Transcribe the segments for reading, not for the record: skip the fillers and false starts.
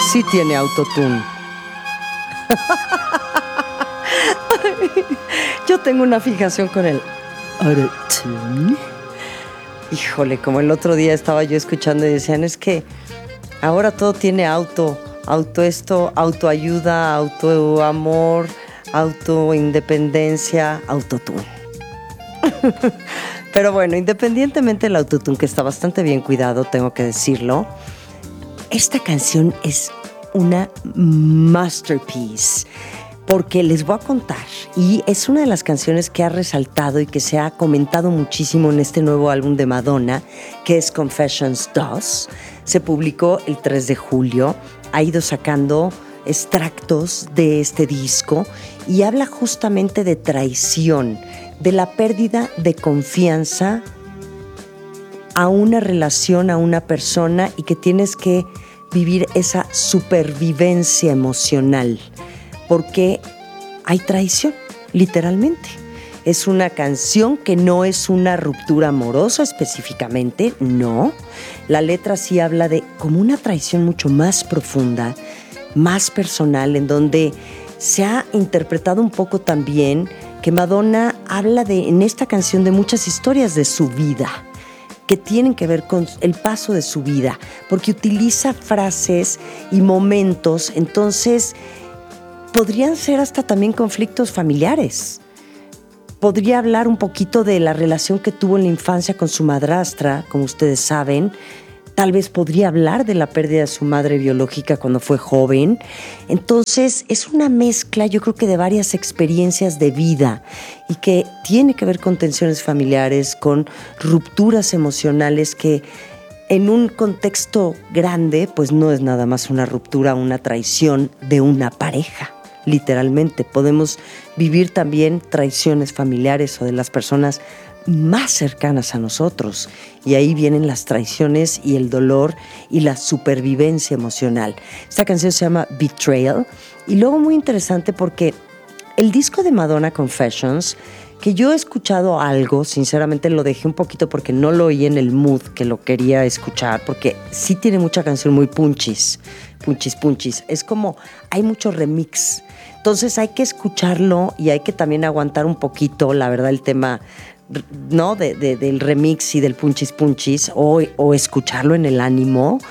sí tiene autotune. Yo tengo una fijación con el autotune. Híjole, como el otro día estaba yo escuchando y decían, es que ahora todo tiene auto esto, autoayuda, autoamor, autoindependencia, autotune. Pero bueno, independientemente del autotune, que está bastante bien cuidado, tengo que decirlo, esta canción es una masterpiece, porque les voy a contar, y es una de las canciones que ha resaltado y que se ha comentado muchísimo en este nuevo álbum de Madonna, que es Confessions 2. Se publicó el 3 de julio, ha ido sacando extractos de este disco y habla justamente de traición, de la pérdida de confianza a una relación, a una persona, y que tienes que vivir esa supervivencia emocional, porque hay traición, literalmente. Es una canción que no es una ruptura amorosa específicamente, no. La letra sí habla de como una traición mucho más profunda, más personal, en donde se ha interpretado un poco también que Madonna habla en esta canción de muchas historias de su vida, que tienen que ver con el paso de su vida, porque utiliza frases y momentos, entonces podrían ser hasta también conflictos familiares. Podría hablar un poquito de la relación que tuvo en la infancia con su madrastra, como ustedes saben. Tal vez podría hablar de la pérdida de su madre biológica cuando fue joven. Entonces es una mezcla, yo creo que de varias experiencias de vida, y que tiene que ver con tensiones familiares, con rupturas emocionales, que en un contexto grande pues no es nada más una ruptura, una traición de una pareja. Literalmente podemos vivir también traiciones familiares o de las personas más cercanas a nosotros, y ahí vienen las traiciones y el dolor y la supervivencia emocional. Esta canción se llama Betrayal, y luego muy interesante porque el disco de Madonna, Confessions, que yo he escuchado algo, sinceramente lo dejé un poquito porque no lo oí en el mood que lo quería escuchar, porque sí tiene mucha canción muy punchis, es como hay mucho remix, entonces hay que escucharlo y hay que también aguantar un poquito, la verdad, el tema, ¿no? del remix y del punchis, o escucharlo en el ánimo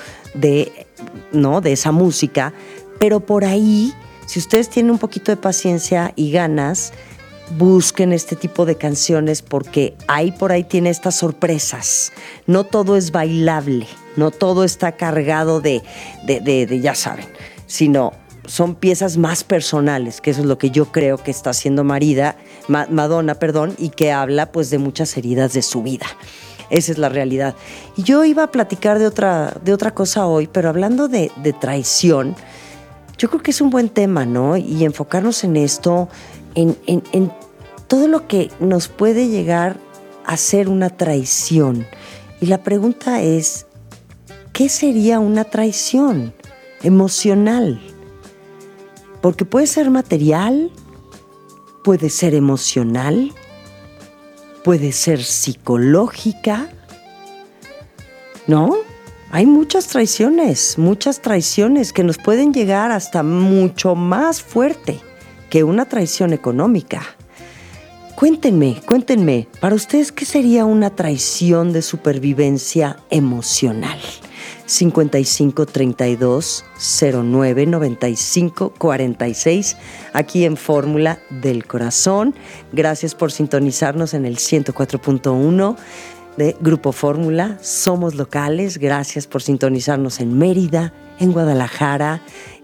¿no? de esa música. Pero por ahí, si ustedes tienen un poquito de paciencia y ganas, busquen este tipo de canciones, porque por ahí tiene estas sorpresas. No todo es bailable, no todo está cargado de ya saben, sino son piezas más personales, que eso es lo que yo creo que está haciendo Madonna, y que habla pues de muchas heridas de su vida. Esa es la realidad. Y yo iba a platicar de otra cosa hoy, pero hablando de traición, yo creo que es un buen tema, ¿no? Y enfocarnos en esto, en todo lo que nos puede llegar a ser una traición. Y la pregunta es, ¿qué sería una traición emocional? Porque puede ser material, puede ser emocional, puede ser psicológica, ¿no? Hay muchas traiciones que nos pueden llegar hasta mucho más fuerte que una traición económica. Cuéntenme, para ustedes, ¿qué sería una traición de supervivencia emocional? 55 32 09 95 46, aquí en Fórmula del Corazón. Gracias por sintonizarnos en el 104.1 de Grupo Fórmula. Somos locales. Gracias por sintonizarnos en Mérida, en Guadalajara,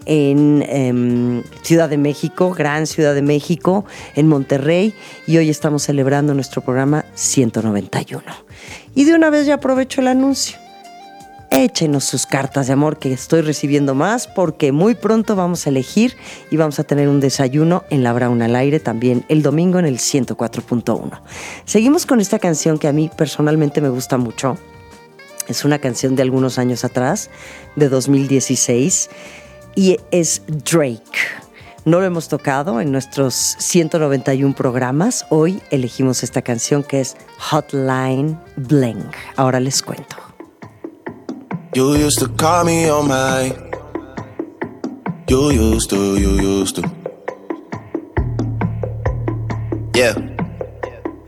en Ciudad de México, Gran Ciudad de México, en Monterrey, y hoy estamos celebrando nuestro programa 191. Y de una vez ya aprovecho el anuncio. Échenos sus cartas de amor, que estoy recibiendo más, porque muy pronto vamos a elegir y vamos a tener un desayuno en La Brown al aire también el domingo en el 104.1. Seguimos con esta canción que a mí personalmente me gusta mucho. Es una canción de algunos años atrás, de 2016, y es Drake. No lo hemos tocado en nuestros 191 programas. Hoy elegimos esta canción que es Hotline Bling. Ahora les cuento. You used to call me on my You used to. Yeah.